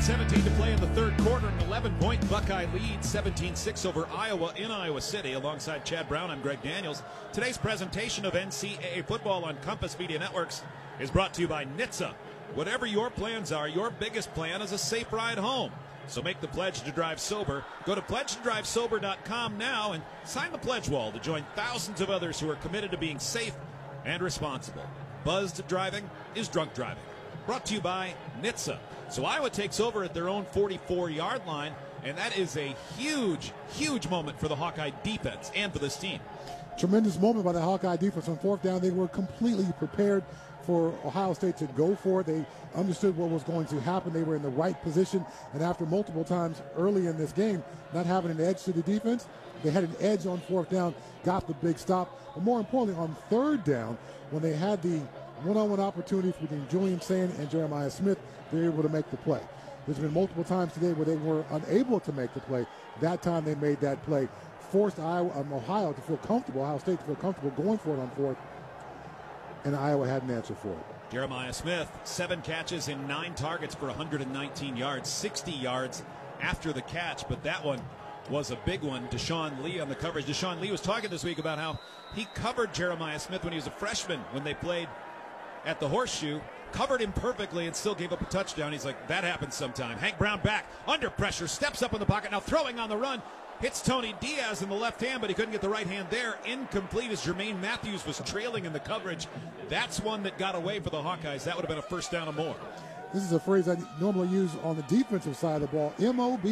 8:17 to play in the third quarter. An 11-point Buckeye lead, 17-6 over Iowa in Iowa City. Alongside Chad Brown, I'm Greg Daniels. Today's presentation of NCAA football on Compass Media Networks is brought to you by NHTSA. Whatever your plans are, your biggest plan is a safe ride home. So make the pledge to drive sober. Go to pledgetodrivesober.com now and sign the pledge wall to join thousands of others who are committed to being safe and responsible. Buzzed driving is drunk driving. Brought to you by NHTSA. So Iowa takes over at their own 44-yard line, and that is a huge, huge moment for the Hawkeye defense and for this team. Tremendous moment by the Hawkeye defense on fourth down. They were completely prepared for Ohio State to go for it. They understood what was going to happen. They were in the right position, and after multiple times early in this game not having an edge to the defense, they had an edge on fourth down, got the big stop. But more importantly, on third down, when they had the one-on-one opportunities between Julian Sayin and Jeremiah Smith, they were able to make the play. There's been multiple times today where they were unable to make the play. That time they made that play, forced Ohio to feel comfortable, Ohio State to feel comfortable going for it on fourth, and Iowa had an answer for it. Jeremiah Smith, 7 catches and 9 targets for 119 yards, 60 yards after the catch, but that one was a big one. Deshaun Lee on the coverage. Deshaun Lee was talking this week about how he covered Jeremiah Smith when he was a freshman when they played at the Horseshoe, covered him perfectly and still gave up a touchdown. He's like, that happens sometime. Hank Brown back, under pressure, steps up in the pocket, now throwing on the run, hits Tony Diaz in the left hand, but he couldn't get the right hand there. Incomplete as Jermaine Matthews was trailing in the coverage. That's one that got away for the Hawkeyes. That would have been a first down or more. This is a phrase I normally use on the defensive side of the ball, MOB.